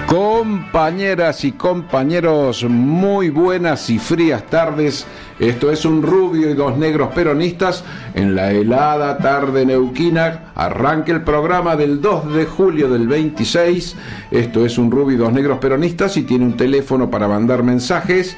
Compañeras y compañeros, muy buenas y frías tardes. Esto es Un Rubio y Dos Negros Peronistas. En la helada tarde neuquina arranca el programa del 2 de julio del 26. Esto es Un Rubio y Dos Negros Peronistas y tiene un teléfono para mandar mensajes: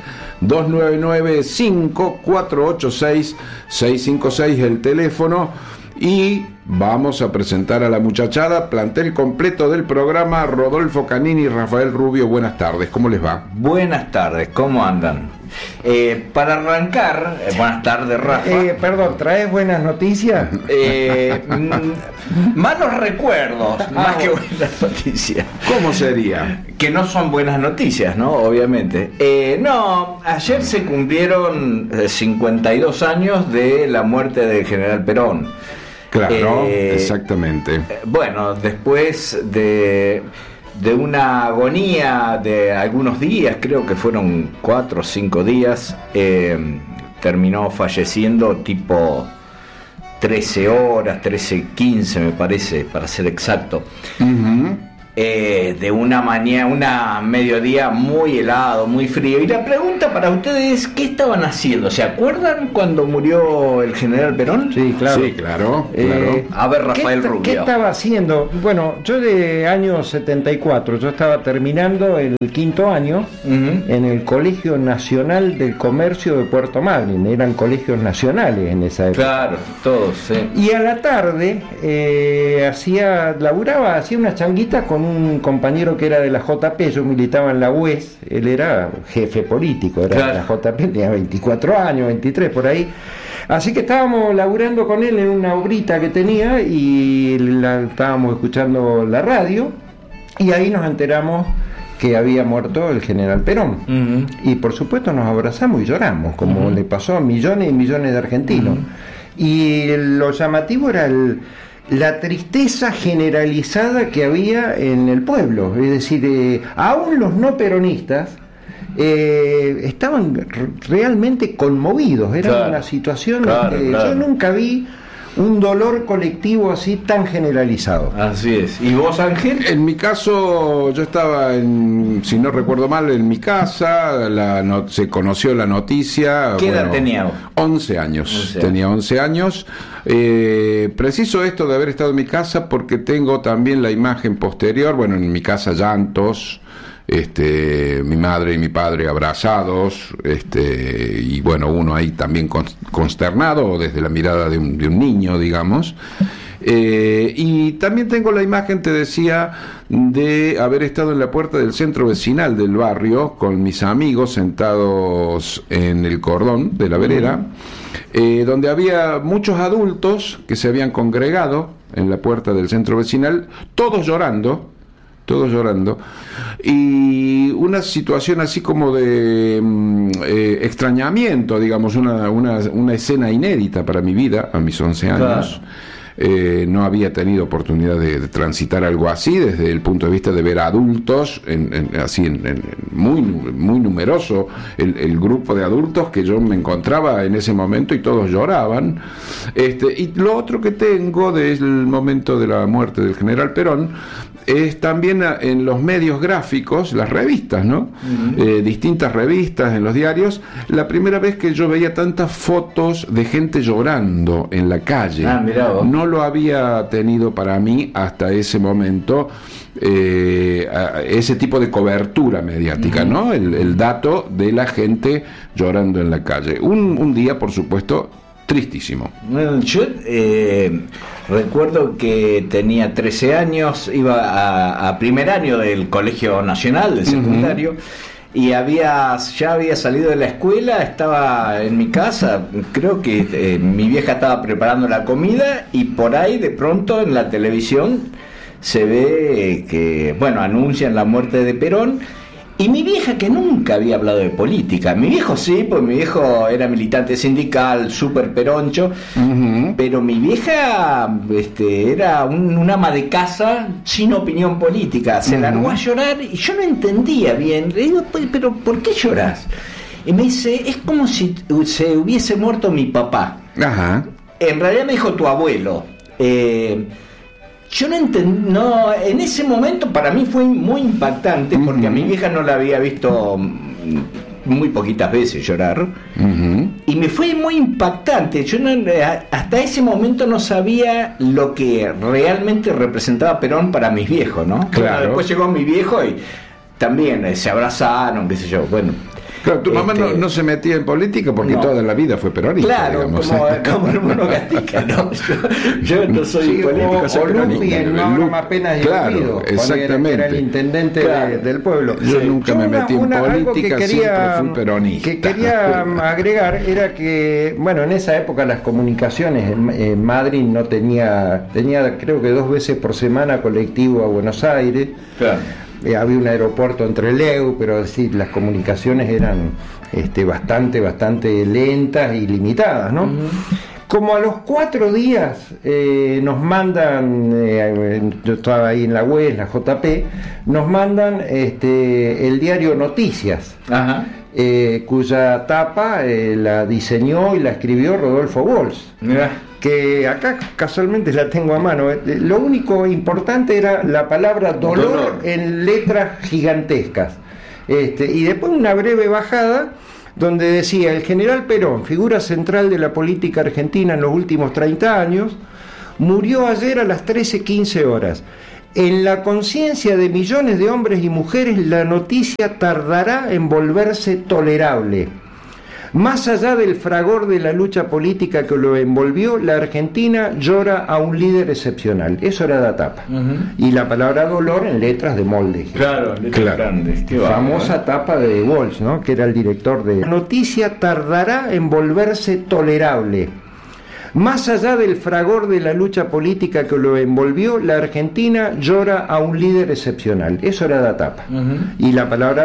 299-5486-656 el teléfono. Y vamos a presentar a la muchachada, plantel completo del programa: Rodolfo Canini y Rafael Rubio. Buenas tardes, ¿cómo les va? Buenas tardes, ¿cómo andan? Para arrancar, buenas tardes, Rafa. Perdón, ¿traes buenas noticias? Malos recuerdos, más que buenas noticias. ¿Cómo sería? Que no son buenas noticias, ¿no? Obviamente. No, ayer se cumplieron 52 años de la muerte del general Perón. Claro, exactamente. Bueno, después de una agonía de algunos días, creo que fueron 4 o 5 días, terminó falleciendo tipo 13 horas, 13:15 me parece, para ser exacto. Uh-huh. De una mediodía muy helado, muy frío. Y la pregunta para ustedes: ¿qué estaban haciendo? ¿Se acuerdan cuando murió el general Perón? Sí, claro. Sí, claro. A ver, Rafael Rubio. ¿Qué estaba haciendo? Bueno, yo de año 74, yo estaba terminando el 5º año en el Colegio Nacional del Comercio de Puerto Madryn. Eran colegios nacionales en esa época. Claro, todos, sí. Y a la tarde hacía una changuita con un compañero que era de la JP. Yo militaba en la UES, él era jefe político, era de la JP, tenía 24 años, 23 por ahí. Así que estábamos laburando con él en una obrita que tenía y estábamos escuchando la radio, y ahí nos enteramos que había muerto el general Perón. Uh-huh. Y por supuesto nos abrazamos y lloramos, como le pasó a millones y millones de argentinos. Uh-huh. Y lo llamativo era la tristeza generalizada que había en el pueblo. Es decir, aún los no peronistas estaban realmente conmovidos. Era una situación que yo nunca vi un dolor colectivo así tan generalizado. Así es. ¿Y vos, Ángel? En mi caso, yo estaba, si no recuerdo mal, en mi casa. Se conoció la noticia. ¿Qué edad tenía? 11 años. Tenía 11 años. Preciso esto de haber estado en mi casa porque tengo también la imagen posterior. Bueno, en mi casa llantos. Mi madre y mi padre abrazados, y bueno, uno ahí también consternado desde la mirada de un niño, digamos. Y también tengo la imagen, te decía, de haber estado en la puerta del centro vecinal del barrio con mis amigos sentados en el cordón de la vereda, donde había muchos adultos que se habían congregado en la puerta del centro vecinal, todos llorando, y una situación así como de extrañamiento, digamos, una escena inédita para mi vida a mis 11 años. No había tenido oportunidad de transitar algo así desde el punto de vista de ver adultos, muy numeroso el grupo de adultos que yo me encontraba en ese momento, y todos lloraban. Y lo otro que tengo del momento de la muerte del general Perón es también en los medios gráficos, las revistas, ¿no? Uh-huh. Distintas revistas en los diarios, la primera vez que yo veía tantas fotos de gente llorando en la calle. Mirá vos. No lo había tenido para mí hasta ese momento, ese tipo de cobertura mediática, uh-huh, ¿no? El dato de la gente llorando en la calle. Un día, por supuesto, tristísimo. Bueno, yo recuerdo que tenía 13 años, iba a primer año del Colegio Nacional, del secundario, y ya había salido de la escuela, estaba en mi casa, creo que mi vieja estaba preparando la comida, y por ahí de pronto en la televisión se ve que, anuncian la muerte de Perón. Y mi vieja, que nunca había hablado de política, mi viejo sí, pues mi viejo era militante sindical, súper peroncho, uh-huh, pero mi vieja era un ama de casa sin opinión política, se largó a llorar y yo no entendía bien. Le digo, pero ¿por qué llorás? Y me dice, es como si se hubiese muerto mi papá. Ajá. En realidad me dijo tu abuelo. Yo no entendí, no, en ese momento para mí fue muy impactante porque a mi vieja no la había visto muy poquitas veces llorar y me fue muy impactante. Yo hasta ese momento no sabía lo que realmente representaba Perón para mis viejos, ¿no? Claro. Bueno, después llegó mi viejo y también se abrazaron, qué sé yo, bueno. Claro, tu mamá no se metía en política porque toda la vida fue peronista. Claro, digamos. como hermano Gatica, ¿no? Yo no soy político, soy peronista. En Norma apenas claro, exactamente. Era el intendente del pueblo. Yo nunca me metí en política, siempre fui peronista. Que quería agregar era que, bueno, en esa época las comunicaciones en Madrid no tenía creo que 2 veces por semana colectivo a Buenos Aires. Claro. Había un aeropuerto entre Leu, pero sí, las comunicaciones eran bastante lentas y limitadas, ¿no? Como a los 4 días nos mandan, yo estaba ahí en la UES, la JP, nos mandan el diario Noticias, cuya tapa la diseñó y la escribió Rodolfo Walsh. Que acá casualmente la tengo a mano. Lo único importante era la palabra dolor en letras gigantescas. Y después una breve bajada donde decía: el general Perón, figura central de la política argentina en los últimos 30 años, murió ayer a las 13:15 horas. En la conciencia de millones de hombres y mujeres la noticia tardará en volverse tolerable. Más allá del fragor de la lucha política que lo envolvió, la Argentina llora a un líder excepcional. Eso era la tapa. Y la palabra dolor en letras de molde. Claro, letras grandes. Famosa tapa de Walsh, ¿no? Que era el director de... La noticia tardará en volverse tolerable. Más allá del fragor de la lucha política que lo envolvió, la Argentina llora a un líder excepcional. Eso era la tapa. Y la palabra